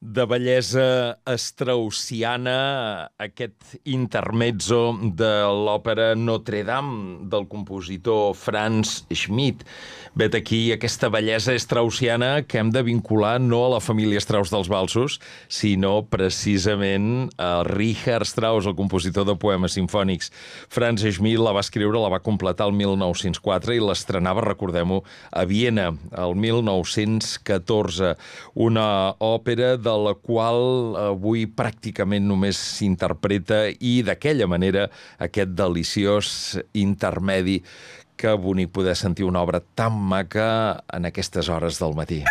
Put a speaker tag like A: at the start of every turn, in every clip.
A: de bellesa straussiana, aquest intermezzo de l'òpera Notre Dame del compositor Franz Schmidt. Vet aquí aquesta bellesa straussiana que hem de vincular no a la família Strauss dels valsos, sinó precisament a Richard Strauss, el compositor de poemes simfònics. Franz Schmidt la va escriure, la va completar el 1904 i l'estrenava, recordem-ho, a Viena, el 1914. Una òpera de la qual avui pràcticament només s'interpreta i d'aquella manera aquest deliciós intermedi. Que bonic poder sentir una obra tan maca en aquestes hores del matí.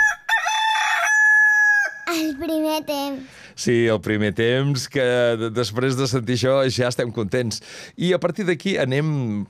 B: El primer temps.
A: Sí, el primer temps, que després de sentir això ja estem contents. I a partir d'aquí anem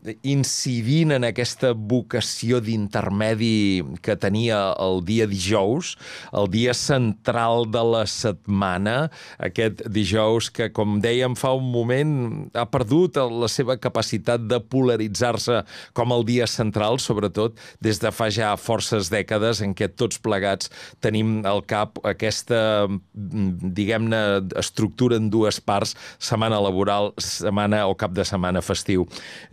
A: incidint en aquesta vocació d'intermedi que tenia el dia dijous, el dia central de la setmana, aquest dijous que, com dèiem fa un moment, ha perdut la seva capacitat de polaritzar-se com el dia central, sobretot des de fa ja forces dècades en què tots plegats tenim al cap aquesta, diguem-ne, estructura en dues parts, setmana laboral, setmana o cap de setmana festiu.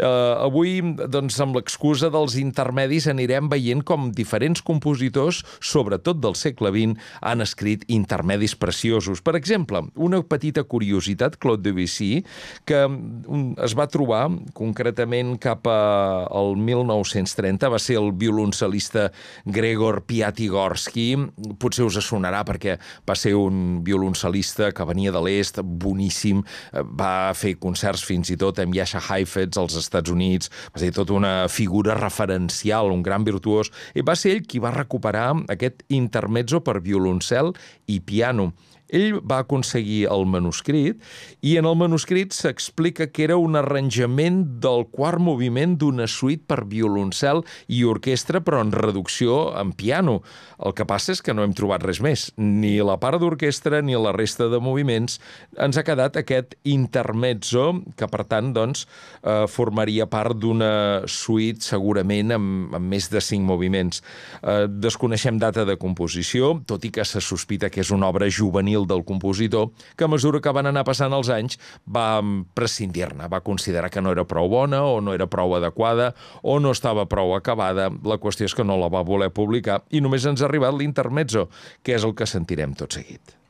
A: Avui, doncs, amb l'excusa dels intermedis, anirem veient com diferents compositors, sobretot del segle XX, han escrit intermedis preciosos. Per exemple, una petita curiositat, Claude Debussy, que es va trobar concretament cap al 1930, va ser el violoncel·lista Gregor Piatigorsky. Potser us sonarà perquè va ser un violoncel·lista que venia de l'est, boníssim, va fer concerts fins i tot amb Jascha Heifetz als Estats Units, va ser tota una figura referencial, un gran virtuós, i va ser ell qui va recuperar aquest intermezzo per violoncel i piano. Ell va aconseguir el manuscrit i en el manuscrit s'explica que era un arranjament del quart moviment d'una suite per violoncel i orquestra, però en reducció en piano. El que passa és que no hem trobat res més. Ni la part d'orquestra ni la resta de moviments. Ens ha quedat aquest intermezzo que, per tant, doncs, formaria part d'una suite segurament amb més de 5 moviments. Desconeixem data de composició, tot i que se sospita que és una obra juvenil del compositor, que a mesura que van anar passant els anys va prescindir-ne, va considerar que no era prou bona o no era prou adequada o no estava prou acabada. La qüestió és que no la va voler publicar i només ens ha arribat l'intermezzo, que és el que sentirem tot seguit.